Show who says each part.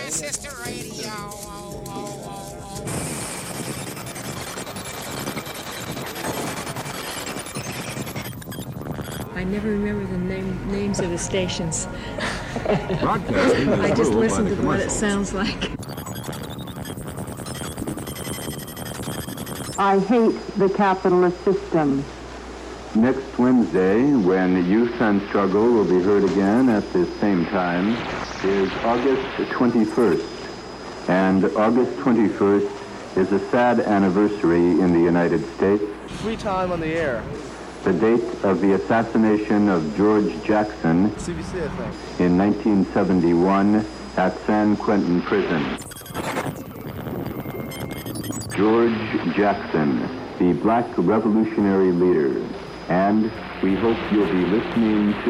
Speaker 1: This is the radio.
Speaker 2: I never remember the names of the stations.
Speaker 3: Broadcasting is
Speaker 2: I just
Speaker 3: ruled
Speaker 2: listen
Speaker 3: by
Speaker 2: to
Speaker 3: the
Speaker 2: what it
Speaker 3: commercials.
Speaker 2: sounds like.
Speaker 4: I hate the capitalist system.
Speaker 5: Next Wednesday, when Youth and Struggle will be heard again at the same time, is August 21st. And August 21st is a sad anniversary in the United States.
Speaker 6: Free time on the air.
Speaker 5: The date of the assassination of George Jackson
Speaker 6: CBC, I think.
Speaker 5: in 1971 at San Quentin Prison. George Jackson, the black revolutionary leader. And we hope you'll be listening to